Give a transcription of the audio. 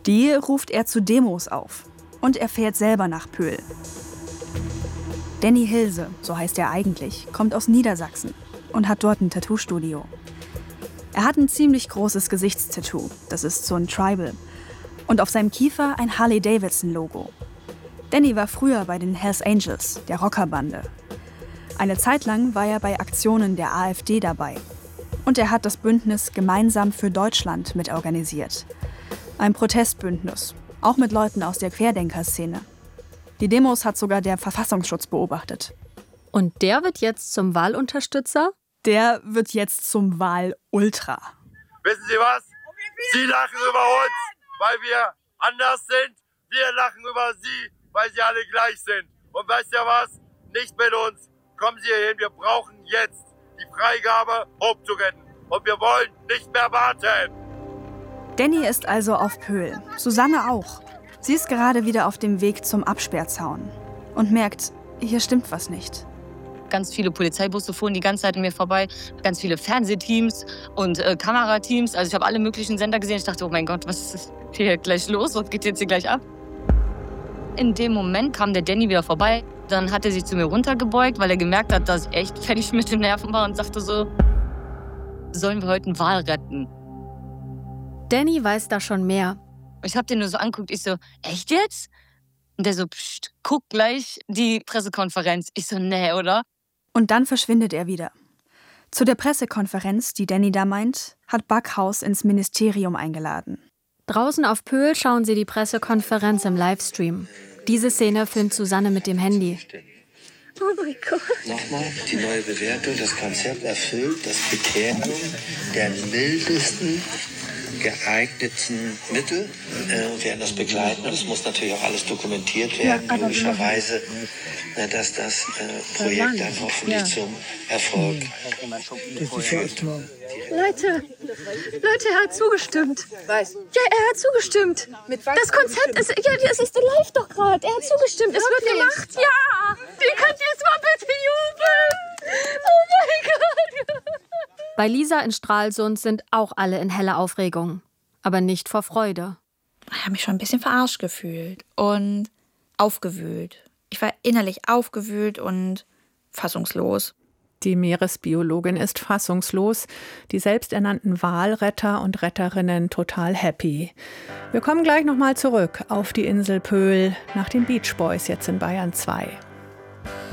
Die ruft er zu Demos auf. Und er fährt selber nach Pöhl. Danny Hilse, so heißt er eigentlich, kommt aus Niedersachsen und hat dort ein Tattoo-Studio. Er hat ein ziemlich großes Gesichtstattoo, das ist so ein Tribal. Und auf seinem Kiefer ein Harley-Davidson-Logo. Danny war früher bei den Hells Angels, der Rockerbande. Eine Zeit lang war er bei Aktionen der AfD dabei. Und er hat das Bündnis Gemeinsam für Deutschland mitorganisiert. Ein Protestbündnis, auch mit Leuten aus der Querdenker-Szene. Die Demos hat sogar der Verfassungsschutz beobachtet. Und der wird jetzt zum Wahlunterstützer? Der wird jetzt zum Wahlultra. Wissen Sie was? Sie lachen über uns, weil wir anders sind. Wir lachen über Sie, weil Sie alle gleich sind. Und weißt ihr was? Nicht mit uns. Kommen Sie hierhin. Wir brauchen jetzt die Freigabe, Hope zu retten. Und wir wollen nicht mehr warten. Danny ist also auf Pöhl. Susanne auch. Sie ist gerade wieder auf dem Weg zum Absperrzaun und merkt, hier stimmt was nicht. Ganz viele Polizeibusse fuhren die ganze Zeit an mir vorbei, ganz viele Fernsehteams und Kamerateams. Also ich habe alle möglichen Sender gesehen. Ich dachte, oh mein Gott, was ist hier gleich los? Was geht jetzt hier gleich ab? In dem Moment kam der Danny wieder vorbei. Dann hat er sich zu mir runtergebeugt, weil er gemerkt hat, dass ich echt fertig mit den Nerven war und sagte so, sollen wir heute eine Wahl retten? Danny weiß da schon mehr. Ich habe den nur so angeguckt, ich so, echt jetzt? Und der so, pst, guck gleich die Pressekonferenz. Ich so, nee, oder? Und dann verschwindet er wieder. Zu der Pressekonferenz, die Danny da meint, hat Backhaus ins Ministerium eingeladen. Draußen auf Pöhl schauen sie die Pressekonferenz im Livestream. Diese Szene filmt Susanne mit dem Handy. Oh mein Gott. Nochmal, die neue Bewertung, das Konzept erfüllt das Kriterium der mildesten geeigneten Mittel. Wir werden das begleiten und es muss natürlich auch alles dokumentiert werden, logischerweise, dass das Projekt dann hoffentlich zum Erfolg führt. Leute, er hat zugestimmt. Was? Ja, er hat zugestimmt. Mit was? Das Konzept ist, ja, das ist live doch gerade. Er hat zugestimmt, es wird gemacht. Ja, ihr könnt jetzt mal bitte jubeln. Oh mein Gott. Bei Lisa in Stralsund sind auch alle in heller Aufregung. Aber nicht vor Freude. Ich habe mich schon ein bisschen verarscht gefühlt und aufgewühlt. Ich war innerlich aufgewühlt und fassungslos. Die Meeresbiologin ist fassungslos, die selbsternannten Walretter und Retterinnen total happy. Wir kommen gleich nochmal zurück auf die Insel Pöhl nach den Beach Boys jetzt in Bayern 2.